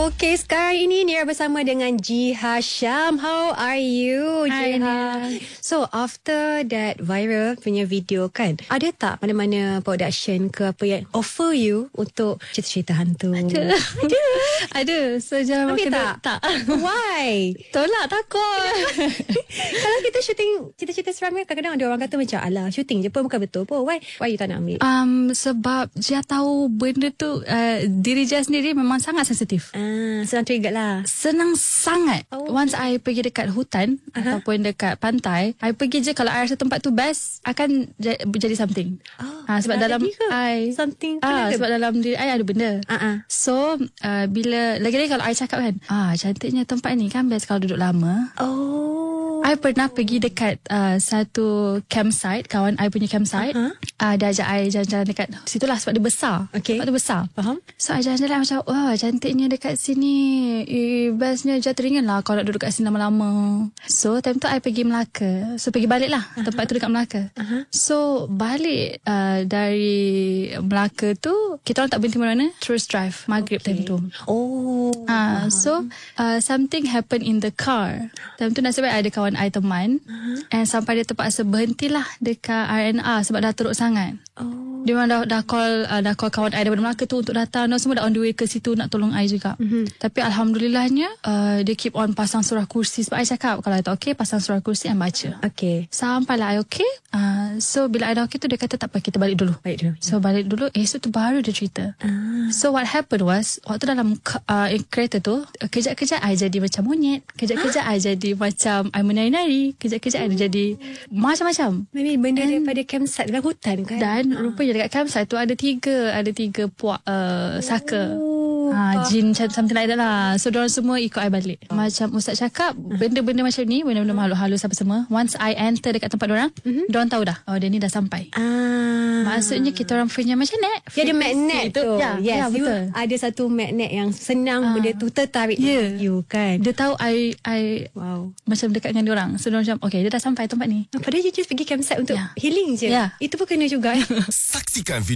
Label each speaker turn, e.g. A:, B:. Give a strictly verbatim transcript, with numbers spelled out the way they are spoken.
A: Okay, sekarang ini Nira bersama dengan Ji Hasham. How are you, Ji?
B: Hi,
A: So, after that viral punya video kan, ada tak mana-mana production ke apa yang offer you untuk cerita-cerita hantu?
B: Ada. Ada. Ada. So, jangan
A: Ambil
B: makan
A: tak?
B: tak.
A: Why?
B: Tolak takut.
A: Kalau kita syuting cerita-cerita seram kan, kadang-kadang ada orang kata macam, alah, syuting je pun bukan betul pun. Why? Why you tak nak ambil?
B: Um, sebab Jia tahu benda tu, uh, diri Jia sendiri memang sangat sensitif.
A: Ah, senang trigger lah.
B: Senang sangat.
A: Oh,
B: Once I pergi dekat hutan
A: Aha.
B: ataupun dekat pantai, I pergi je kalau I rasa tempat tu best, akan j- jadi something.
A: Oh,
B: Ah, sebab
A: ada
B: dalam
A: ke?
B: I
A: Something
B: ah,
A: ada?
B: sebab dalam diri I ada benda.
A: Ah, ah.
B: So uh, bila lagi-lagi kalau I cakap kan, ah cantiknya tempat ni kan best kalau duduk lama.
A: Oh.
B: I pernah pergi dekat uh, satu campsite, kawan I punya campsite.
A: Uh-huh.
B: Uh, dia ajak I jalan-jalan dekat situ lah sebab dia besar.
A: Okay.
B: Sebab dia besar.
A: Faham?
B: So I jalan-jalan macam, wah cantiknya dekat sini. Eh, bestnya je teringin lah kalau nak duduk kat sini lama-lama. So time tu I pergi Melaka. So pergi balik lah. Uh-huh. Tempat tu dekat Melaka.
A: Uh-huh.
B: So balik uh, dari Melaka tu, kita orang tak berhenti mana-mana. Terus drive. Maghrib okay. time tu.
A: Oh.
B: Ah, uh, so uh, something happened in the car. Time tu nasib baik ada kawan I teman. Uh-huh. And sampai dia terpaksa berhentilah dekat R and R sebab dah teruk sangat.
A: Oh.
B: Dia memang dah, dah call uh, dah call kawan I daripada Melaka tu untuk datang. Dan semua dah on the way ke situ nak tolong I juga. Uh-huh. Tapi alhamdulillahnya uh, dia keep on pasang surah kursi. Sebab I cakap kalau I tak okay, pasang surah kursi and baca.
A: Okay.
B: Sampailah I okay. Uh, so bila I dah okay tu dia kata tak apa, kita balik dulu.
A: Balik dulu.
B: So balik dulu. Esok tu baru dia cerita.
A: Ah.
B: So what happened was, waktu dalam uh, kereta tu, kejap-kejap I jadi macam monyet, kejap-kejap I jadi macam I menari-nari, kejap-kejap I jadi macam-macam.
A: Maybe benda And, daripada campsite dalam hutan kan.
B: Dan ah. rupanya dekat campsite tu ada tiga ada tiga puak uh, saka.
A: Oh,
B: ha, jin something like that lah. So diorang semua ikut I balik. Oh. Macam Ustaz cakap, benda-benda macam ni, benda-benda makhluk halus apa semua, once I enter dekat tempat diorang, mm-hmm. diorang tahu dah, oh dia ni dah sampai.
A: Ah.
B: Maksudnya kita orang punya macam net.
A: Dia ada magnet tu.
B: Ya,
A: yes,
B: ya,
A: you
B: betul.
A: ada satu magnet yang senang
B: Ah.
A: benda tu tertarik
B: Yeah.
A: you kan.
B: Dia tahu I I
A: Wow.
B: macam dekat dengan diorang. So diorang macam, okay, dia dah sampai tempat ni.
A: Padahal you just pergi campsite untuk
B: Yeah.
A: healing je.
B: Yeah.
A: Itu pun kena juga.
C: Saksikan